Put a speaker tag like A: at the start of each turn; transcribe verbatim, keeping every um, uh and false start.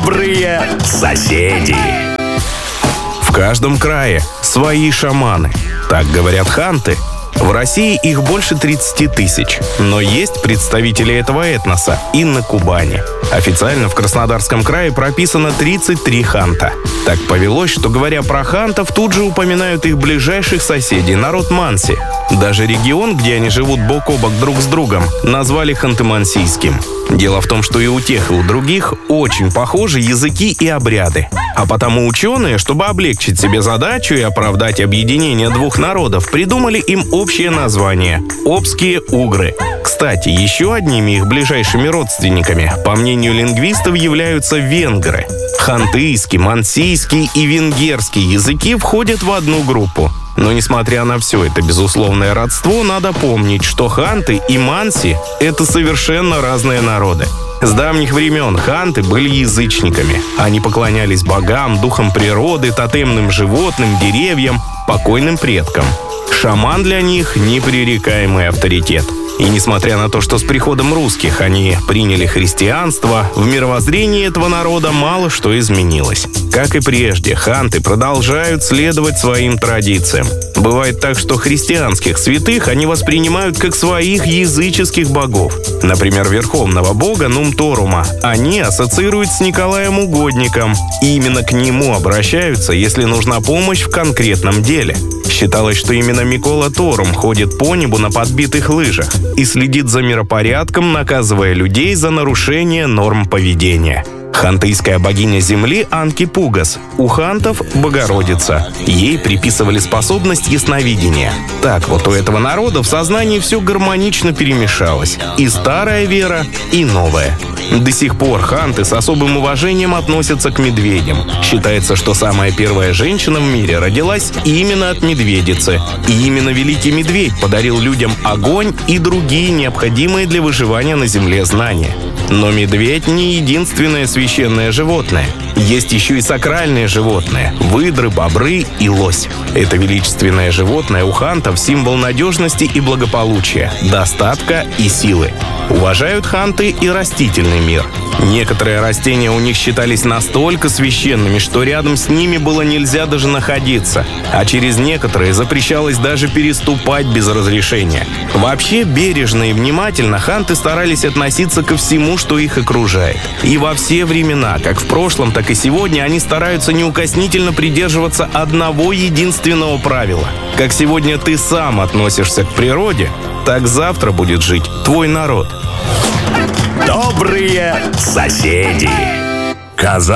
A: Добрые соседи. В каждом крае свои шаманы. Так говорят ханты. В России их больше тридцати тысяч, но есть представители этого этноса и на Кубани. Официально в Краснодарском крае прописано тридцать три ханта. Так повелось, что, говоря про хантов, тут же упоминают их ближайших соседей, народ Манси. Даже регион, где они живут бок о бок друг с другом, назвали Ханты-Мансийским. Дело в том, что и у тех, и у других очень похожи языки и обряды. А потому ученые, чтобы облегчить себе задачу и оправдать объединение двух народов, придумали им общее название – Обские угры. Кстати, еще одними их ближайшими родственниками, по мнению лингвистов, являются венгры. Хантыйский, мансийский и венгерский языки входят в одну группу. Но несмотря на все это безусловное родство, надо помнить, что ханты и манси – это совершенно разные народы. С давних времен ханты были язычниками. Они поклонялись богам, духам природы, тотемным животным, деревьям, покойным предкам. Шаман для них – непререкаемый авторитет. И несмотря на то, что с приходом русских они приняли христианство, в мировоззрении этого народа мало что изменилось. Как и прежде, ханты продолжают следовать своим традициям. Бывает так, что христианских святых они воспринимают как своих языческих богов. Например, верховного бога Нумторума они ассоциируют с Николаем Угодником, и именно к нему обращаются, если нужна помощь в конкретном деле. Считалось, что именно Микола Торум ходит по небу на подбитых лыжах и следит за миропорядком, наказывая людей за нарушение норм поведения. Хантыйская богиня земли Анки-Пугас, у хантов – Богородица. Ей приписывали способность ясновидения. Так вот, у этого народа в сознании все гармонично перемешалось. И старая вера, и новая. До сих пор ханты с особым уважением относятся к медведям. Считается, что самая первая женщина в мире родилась именно от медведицы. И именно великий медведь подарил людям огонь и другие необходимые для выживания на земле знания. Но медведь не единственное священное животное. Есть еще и сакральные животные – выдры, бобры и лось. Это величественное животное у хантов – символ надежности и благополучия, достатка и силы. Уважают ханты и растительный мир. Некоторые растения у них считались настолько священными, что рядом с ними было нельзя даже находиться, а через некоторые запрещалось даже переступать без разрешения. Вообще, бережно и внимательно ханты старались относиться ко всему, что их окружает. И во все времена, как в прошлом, так и сегодня, они стараются неукоснительно придерживаться одного единственного правила. Как сегодня ты сам относишься к природе, так завтра будет жить твой народ. Добрые соседи.